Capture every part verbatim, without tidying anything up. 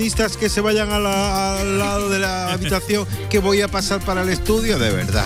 que se vayan a la, al lado de la habitación que voy a pasar para el estudio, de verdad.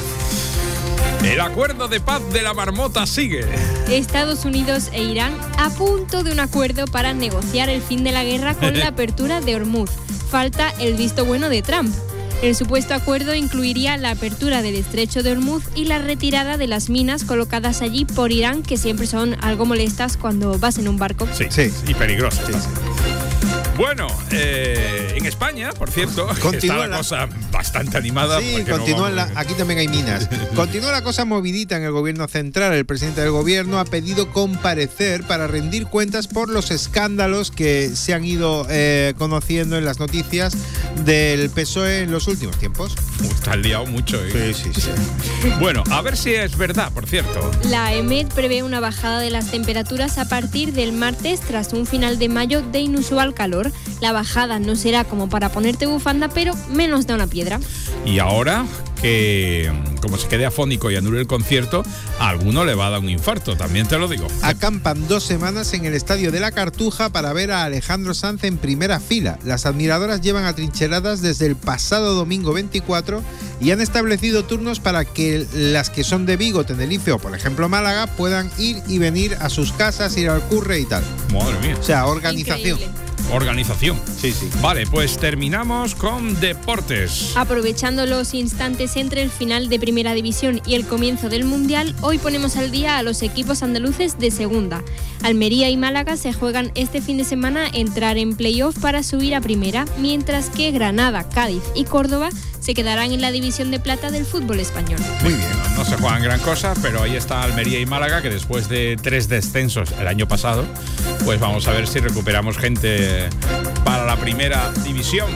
El acuerdo de paz de la marmota sigue. Estados Unidos e Irán a punto de un acuerdo para negociar el fin de la guerra con la apertura de Hormuz. Falta el visto bueno de Trump. El supuesto acuerdo incluiría la apertura del estrecho de Hormuz y la retirada de las minas colocadas allí por Irán, que siempre son algo molestas cuando vas en un barco. Sí, sí. Y peligrosas. Sí, sí. Bueno, eh, en España, por cierto, continúa está la, la cosa bastante animada. Sí, continúa no... la, aquí también hay minas. Continúa la cosa movidita en el gobierno central. El presidente del gobierno ha pedido comparecer para rendir cuentas por los escándalos que se han ido eh, conociendo en las noticias del P S O E en los últimos tiempos. Está liado mucho. ¿eh? Sí, sí, sí. Bueno, a ver si es verdad, por cierto. La E M E D prevé una bajada de las temperaturas a partir del martes tras un final de mayo de inusual calor. La bajada no será como para ponerte bufanda, pero menos da una piedra. Y ahora que, como se quede afónico y anule el concierto, a alguno le va a dar un infarto, también te lo digo. Acampan dos semanas en el estadio de la Cartuja para ver a Alejandro Sanz en primera fila. Las admiradoras llevan atrincheradas desde el pasado domingo veinticuatro y han establecido turnos para que las que son de Vigo, Tenerife o, por ejemplo, Málaga, puedan ir y venir a sus casas, ir al curre y tal. Madre mía. O sea, organización. Increíble. Organización. Sí, sí. Vale, pues terminamos con deportes. Aprovechando los instantes entre el final de Primera División y el comienzo del Mundial, hoy ponemos al día a los equipos andaluces de Segunda. Almería y Málaga se juegan este fin de semana entrar en playoff para subir a Primera, mientras que Granada, Cádiz y Córdoba se quedarán en la división de plata del fútbol español. Muy bien, no, no se juegan gran cosa, pero ahí está Almería y Málaga, que después de tres descensos el año pasado, pues vamos a ver si recuperamos gente para la primera división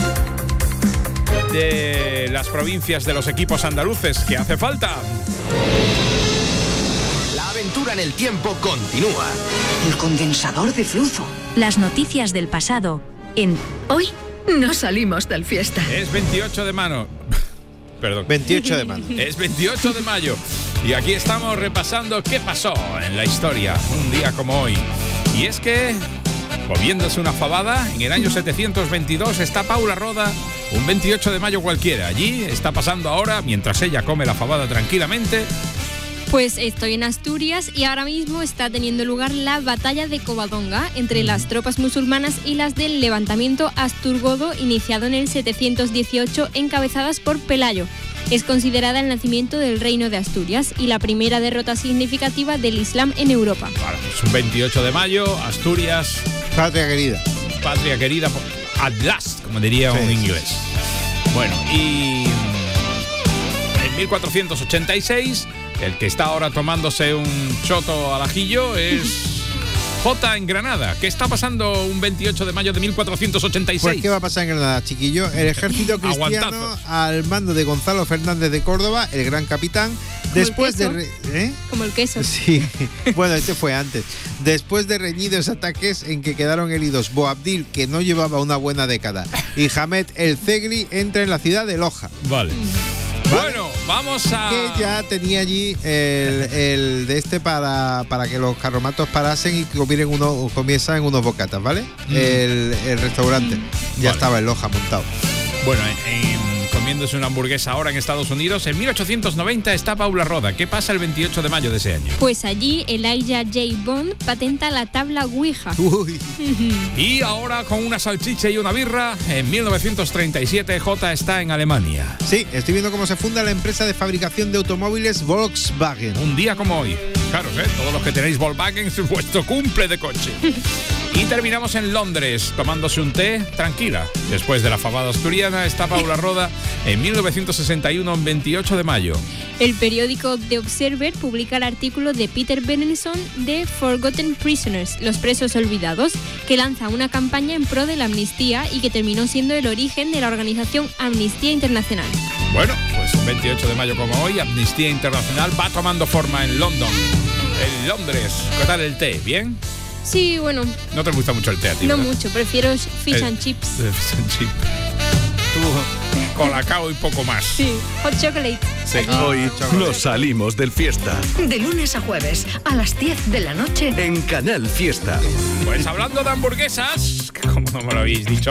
de las provincias de los equipos andaluces, que hace falta. La aventura en el tiempo continúa. El condensador de flujo. Las noticias del pasado en Hoy no salimos del fiesta. Es veintiocho de mayo. Perdón. veintiocho de mayo. Es veintiocho de mayo. Y aquí estamos repasando qué pasó en la historia un día como hoy. Y es que, comiéndose una fabada, en el año setecientos veintidós está Paula Roda, un veintiocho de mayo cualquiera. Allí está pasando ahora, mientras ella come la fabada tranquilamente. Pues estoy en Asturias y ahora mismo está teniendo lugar la batalla de Covadonga entre las tropas musulmanas y las del levantamiento asturgodo iniciado en el setecientos dieciocho, encabezadas por Pelayo. Es considerada el nacimiento del Reino de Asturias y la primera derrota significativa del Islam en Europa. Bueno, pues un veintiocho de mayo, Asturias. Patria querida. Patria querida, at last, como diría sí, un inglés. Sí. Bueno, y en mil cuatrocientos ochenta y seis... el que está ahora tomándose un choto al ajillo es Jota en Granada. ¿Qué está pasando un veintiocho de mayo de mil cuatrocientos ochenta y seis? Pues ¿qué va a pasar en Granada, chiquillo? El ejército cristiano al mando de Gonzalo Fernández de Córdoba, el gran capitán, después de... Re- ¿eh? Como el queso. Sí, bueno, este fue antes. Después de reñidos ataques en que quedaron heridos Boabdil, que no llevaba una buena década, y Hamed el Zegri, entra en la ciudad de Loja. Vale. ¿Vale? Bueno, vamos a... Que ya tenía allí el, el de este para, para que los carromatos parasen y comieran uno, comiesen unos bocatas, ¿vale? Mm. El, el restaurante. Ya vale. Estaba en Loja montado. Bueno, en, en, comiéndose una hamburguesa ahora en Estados Unidos, en mil ochocientos noventa está Paula Roda. ¿Qué pasa el veintiocho de mayo de ese año? Pues allí Elijah J. Bond patenta la tabla Ouija. Uy. Y ahora, con una salchicha y una birra, en mil novecientos treinta y siete J está en Alemania. Sí, estoy viendo cómo se funda la empresa de fabricación de automóviles Volkswagen. Un día como hoy. Claro, ¿eh? Todos los que tenéis Volkswagen es vuestro cumple de coche. Y terminamos en Londres, tomándose un té tranquila. Después de la fabada asturiana está Paula Roda en mil novecientos sesenta y uno, en veintiocho de mayo. El periódico The Observer publica el artículo de Peter Benenson de Forgotten Prisoners, los presos olvidados, que lanza una campaña en pro de la amnistía y que terminó siendo el origen de la organización Amnistía Internacional. Bueno, pues un veintiocho de mayo como hoy, Amnistía Internacional va tomando forma en London, en Londres. ¿Qué tal el té? ¿Bien? Sí, bueno. ¿No te gusta mucho el té a ti? No ¿verdad? mucho, prefiero fish el, and chips. El fish and chips. Tú, colacao y poco más. Sí, hot chocolate. Sí. Hoy nos salimos del fiesta. De lunes a jueves, a las diez de la noche. En Canal Fiesta. Pues hablando de hamburguesas, que como no me lo habéis dicho